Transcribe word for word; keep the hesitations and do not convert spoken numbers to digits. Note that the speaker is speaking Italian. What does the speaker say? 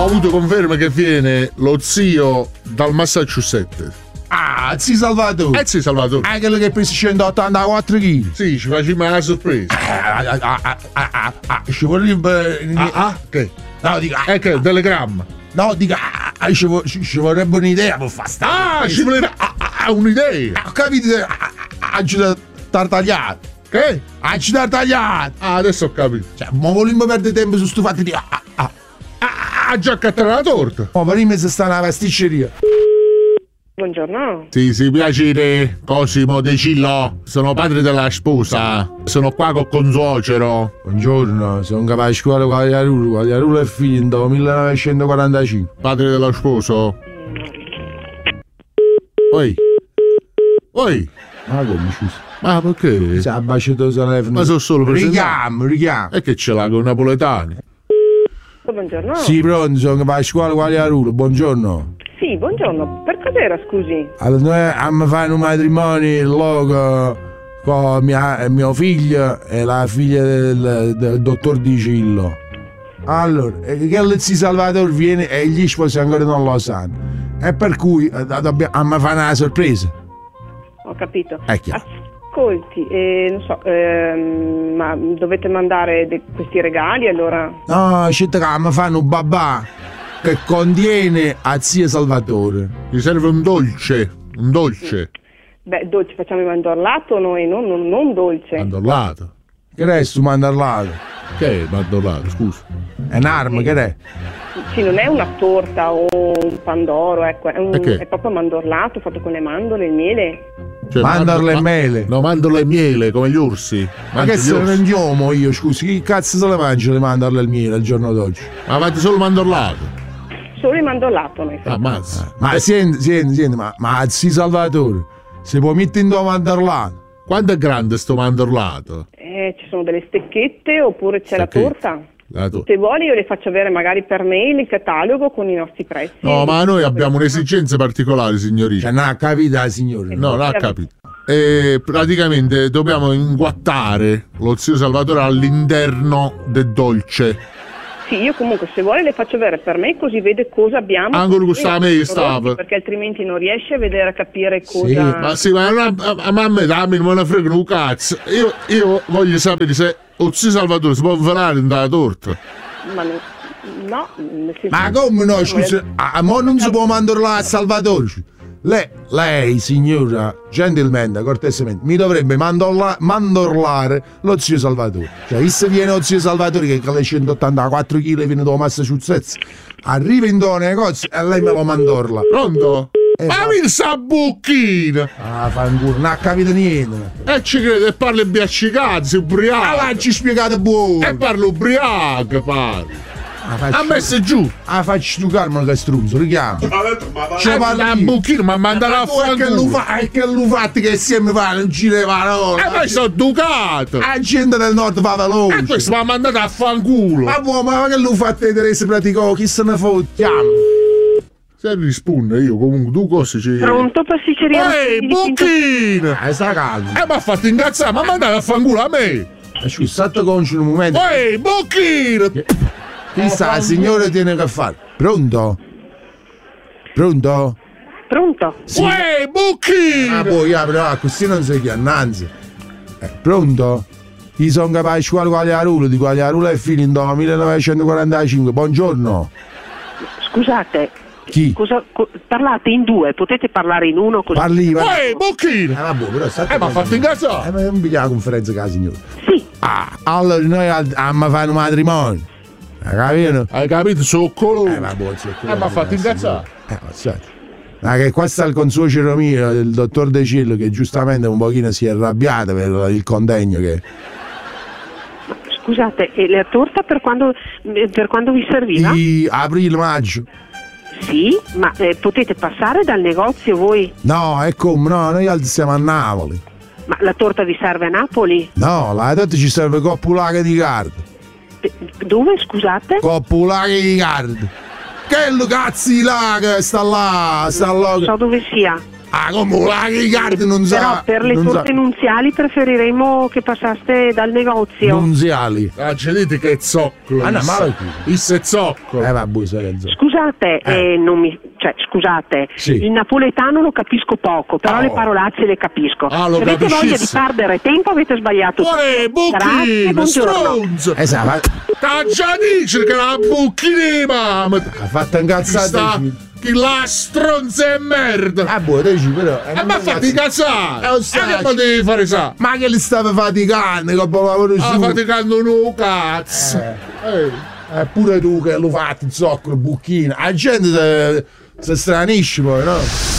ho avuto conferma che viene lo zio dal Massachusetts. Ah, zio Salvatore. Eh, zio Salvatore. Ah, quello che pesa centottantaquattro chili. Sì, ci facciamo una sorpresa. Ah, ah, ah, ah, ah, ah, ci vorrebbe... Ah, ah, che? No, dico... Eh, che? Telegramma. No, dico... Ah, ah, ci, vo- ci, ci vorrebbe un'idea per fare sta... Ah, ci voleva... Ah, ah, un'idea. Ho capito... Ah, ah, ah, da tartagliato. Che? Ah, ci tartagliato. Ah, adesso ho capito. Cioè, ma volimmo perdere tempo su sto fatto di... Ah, ah, ah. Ah, già accattare la torta. Ma prima si sta una pasticceria. Buongiorno. Sì, sì, piacere. Cosimo De Cillo. Sono padre della sposa. Sono qua col consuocero. Buongiorno, sono capace scuola Quagliarulo. Quagliarulo è finito millenovecentoquarantacinque. Padre dello sposo. Oi. Oi. Ma come scusa? Ma perché? Si è abbasciato il telefono. Ma sono solo presentato. Richiamo, richiamo. E che ce l'ha con i napoletani? Buongiorno. Sì, pronto, sono capace scuola Quagliarulo. Buongiorno. Sì, buongiorno. Per cos'era, scusi? Allora, noi abbiamo fatto un matrimonio in loco con mia, mio figlio e la figlia del, del dottor Di Cillo. Allora, eh, che il zio Salvatore viene e gli sposi ancora non lo sanno. E per cui eh, dobbiamo abbiamo fatto una sorpresa. Ho capito. È chiaro. Ascolti, eh, non so, ehm, ma dovete mandare de- questi regali allora? No, scelta che mi fanno un babà che contiene a zio Salvatore. Mi serve un dolce. Un dolce. Beh, dolce, facciamo il mandorlato noi, non, non, non dolce. Mandorlato. Che resto mandarlato? Che è mandorlato, scusa? È un'arma, che è? Sì, non è una torta o un pandoro, ecco, è, un, E che? è proprio mandorlato fatto con le mandorle e il miele. Cioè, Mandorle mando- e mele. No, mandorle e miele, come gli orsi. Ma Mangi che gli se orsi. ne uomo io, scusi, chi cazzo se le mangia le mandarle al miele al giorno d'oggi? Ma avete solo mandorlato. Solo il mandorlato noi Ah, facciamo. mazza. Ma senti, senti, senti, ma, ma zio Salvatore, si può mettere in tua mandarlato? Quanto è grande sto mandorlato? Eh, ci sono delle stecchette oppure c'è Stecchette. la torta. La to- Se vuoi io le faccio avere magari per mail il catalogo con i nostri prezzi. No, ma noi abbiamo un'esigenza particolare, signorina. Cioè, non ha capito la signora. No, non ha capito. E praticamente dobbiamo inguattare lo zio Salvatore all'interno del dolce. Sì, io comunque se vuole le faccio avere per me così vede cosa abbiamo. Anche lui sta a me, Prodotti, stava. Perché altrimenti non riesce a vedere, a capire cosa... Sì, Ma sì, ma a, a, a mamma dammi, non me ne frega un cazzo. Io, io voglio sapere se lo zio Salvatore si può velare dalla torta. Ma no, no, nel senso- Ma come no, scusa, ah, mo non si può mandorlare a Salvatore. Lei, lei, signora, gentilmente, cortesemente, mi dovrebbe mandorla- mandorlare lo zio Salvatore. Cioè, se viene lo zio Salvatore che con le centottantaquattro chili viene da Massachusetts, arriva in tuo negozio e lei me lo mandorla. Pronto? Eh, ma va- mi sa bocchina! Ah, fanculo, non ha capito niente. E ci crede e parla biascicato, si Ma ubriaco. l'hai spiegato buono. E parlo ubriaco, parlo. Ah, Ha faccio, messo giù. ah, faccio tu calma che struzzo, richiamo. C'è parla un io. buchino, ma mandare a Ma tu è che lo fanculo. fa, è che lo fatti che insieme fa non gira le parole. E poi sono ducato. La gente del nord fa E veloce. questo mi ha mandato a fanculo. Ma vuoi, ma che lo fate Teresa praticò? Chi se ne fottiamo? Se risponde io comunque tu cosa ci... Pronto, pasticceria? Ehi, buchino! Eh, sta calmo. E mi ha fatto incazzare, ma mandato a fanculo a me. Eh, scusa, state conci un momento. Ehi, buchino! Chissà, il signore tiene che fare. Pronto? Pronto? Pronto? Sì. Ehi, Ah, buchino! poi apri, ah, così non si chiama, anzi. Eh, pronto? Io sono capace di Quagliarulo, di Quagliarulo e figlio in millenovecentoquarantacinque. Buongiorno. Scusate, Chi? cosa, co- parlate in due, potete parlare in uno così? Parli, parli. Ehi, Eh, buchino! vabbè, però state Eh, mi ha fatto incazzare. Eh, ma non pigliare la conferenza con la signora. Sì, Ah, allora noi abbiamo fatto un matrimonio. Hai capito? Hai capito? Soccolo. Eh, vabbè, sì, Eh, mi ha fatto incazzare. Eh, ma sai. Ma che qua sta il consuocero mio, il dottor De Cillo, che giustamente un pochino si è arrabbiato per il contegno che... scusate, e la torta per quando, per quando vi serviva? Di aprile, maggio. Sì, ma eh, potete passare dal negozio voi? No, è come, no, noi altri siamo a Napoli. Ma la torta vi serve a Napoli? No, la torta ci serve coppulache di carta. Eh, Dove, scusate? Coppulache di carta. Che lo cazzi là che sta là, sta là. Non so dove sia. Ah, come la Riccardo non Però sa. per le non torte sa. nunziali preferiremo che passaste dal negozio. Nunziali. Ah, ci dite che è zoccolo. Ah, no, ma lo Isso è zoccolo. Eh, vabbè, sai che zo- Scusate, Eh. eh, non mi, cioè, scusate, Sì. il napoletano lo capisco poco, però Oh. le parolacce le capisco. Ah, lo Se avete capisci? voglia di perdere tempo avete sbagliato. Uè, Grazie, bucchino, buongiorno. stronzo. Esatto, T'ha già dice che la bucchina, mamma. ha fatto incazzare. Sta, che la stronza è merda. Ah, boh, dici però. E ma fatti incazzare. Eh, lo E sai. che potevi fare sa? Ma che li stava faticando, che poi lavoro Ah, su. faticando un cazzo. Eh. Eh, pure tu che lo fatti, zoccolo, bucchino. La gente si- si stranisce poi, no?